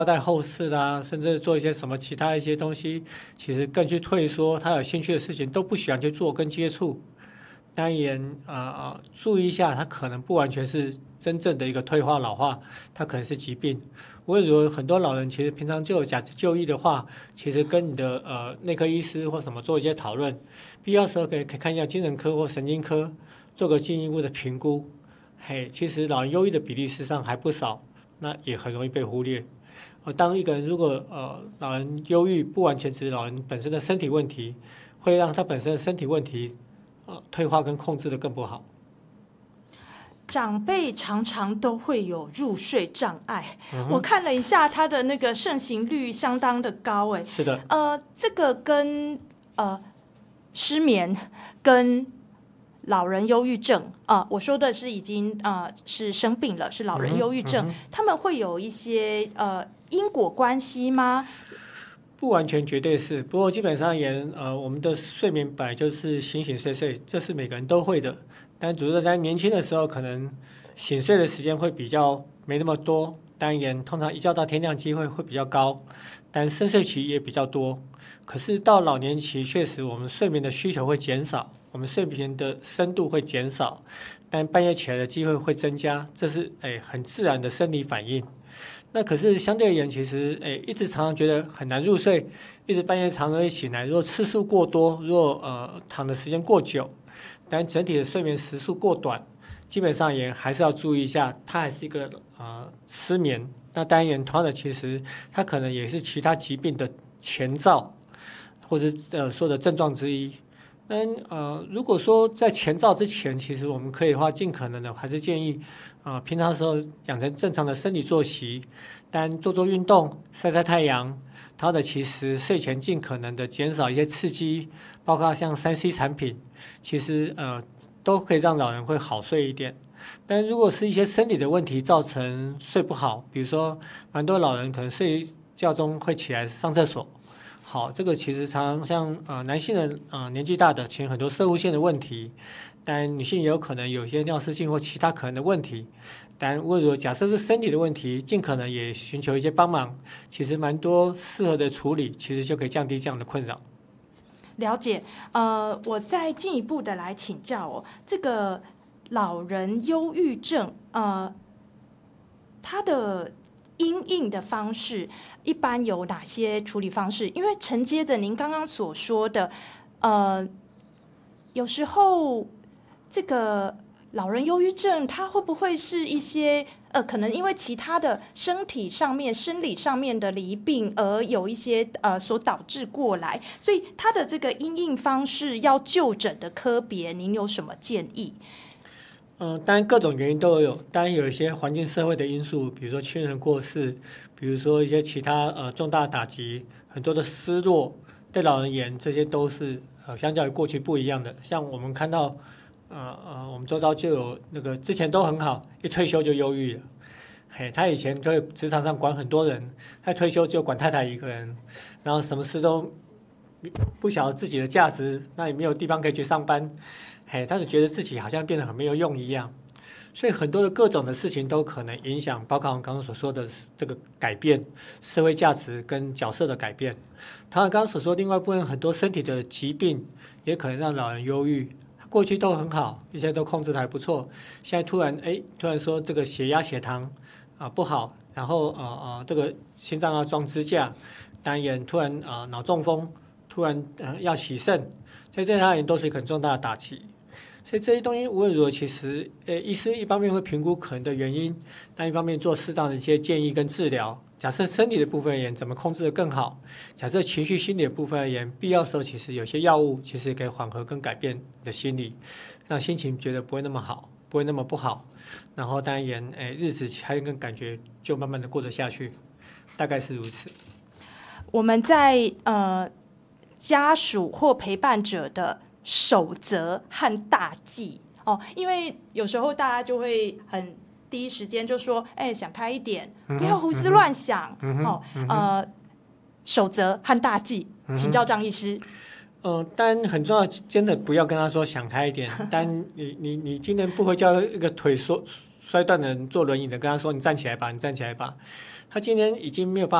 交代后事啦，甚至做一些什么其他一些东西，其实更去退缩，他有兴趣的事情都不喜欢去做跟接触。当然，注意一下，它可能不完全是真正的一个退化老化，它可能是疾病。我也觉得很多老人其实平常就有假设就医的话，其实跟你的内科医师或什么做一些讨论，必要时候可以看一下精神科或神经科，做个进一步的评估。嘿，其实老人忧郁的比例事实上还不少，那也很容易被忽略。当一个人如果老人忧郁，不完全只是老人本身的身体问题，会让他本身的身体问题退化跟控制的更不好。 长辈常常都会有入睡障碍，我看了一下，他的那个盛行率相当的高，哎， 是的， 这个跟失眠跟老人忧郁症我说的是已经是生病了，是老人忧郁症，他们会有一些因果关系吗？ 不完全绝对是，不过基本上也我们的睡眠本来就是醒醒睡睡，这是每个人都会的。但主要在年轻的时候，可能醒睡的时间会比较没那么多，当然通常一觉到天亮机会会比较高，但深睡期也比较多。可是到老年期，确实我们睡眠的需求会减少，我们睡眠的深度会减少，但半夜起来的机会会增加，这是很自然的生理反应。那可是相对而言，其实一直常常觉得很难入睡，一直半夜常常会醒来。如果次数过多，如果躺的时间过久，但整体的睡眠时数过短，基本上也还是要注意一下，它还是一个失眠。那当然，同样的，其实它可能也是其他疾病的前兆，或者说的症状之一。如果说在前兆之前，其实我们可以的话，尽可能的还是建议平常的时候养成正常的生理作息，但做运动、晒晒太阳。它的其实睡前尽可能的减少一些刺激，包括像3C 产品，其实都可以让老人会好睡一点。但如果是一些生理的问题造成睡不好，比如说蛮多老人可能睡觉中会起来上厕所。好，这个其实常像男性的年纪大的，其实很多摄护腺的问题，但女性也有可能有一些尿失禁或其他可能的问题。但如果假设是身体的问题，尽可能也寻求一些帮忙，其实蛮多适合的处理，其实就可以降低这样的困扰。 了解，我再进一步的来请教这个老人忧郁症，它的因应的方式一般有哪些处理方式？因为承接着您刚刚所说的，有时候这个老人忧郁症，它会不会是一些可能因为其他的身体上面、生理上面的罹病而有一些所导致过来？所以它的这个因应方式要就诊的科别，您有什么建议？ 当然各种原因都有，当然有一些环境社会的因素，比如说亲人过世，比如说一些其他重大打击，很多的失落，对老人而言，这些都是相较于过去不一样的。像我们看到我们周遭就有那个之前都很好，一退休就忧郁了。他以前在职场上管很多人，他退休就管太太一个人，然后什么事都不晓得自己的价值，那也没有地方可以去上班。他就觉得自己好像变得很没有用一样，所以很多的各种的事情都可能影响，包括我们刚刚所说的这个改变，社会价值跟角色的改变。他刚刚所说另外一部分很多身体的疾病，也可能让老人忧郁。过去都很好，一切都控制的还不错，现在突然说这个血压、血糖不好，然后这个心脏要装支架，当然突然脑中风，突然要洗肾，所以对他而言都是一个很重大的打击。所以这些东西无论如何，其实医师一方面会评估可能的原因，但一方面做适当的一些建议跟治疗。假设生理的部分而言，怎么控制得更好？假设情绪心理的部分而言，必要时候其实有些药物其实可以缓和跟改变你的心理，让心情觉得不会那么好，不会那么不好。然后当然日子还跟感觉就慢慢的过得下去，大概是如此。 我们在家属或陪伴者的守则和大忌因为有时候大家就会很第一时间就说，想开一点，不要胡思乱想。守则和大忌，请教张医师。 但很重要，真的不要跟他说想开一点。但你今天不会叫一个腿摔断的人坐轮椅的，跟他说你站起来吧，你站起来吧。 他今天已经没有办法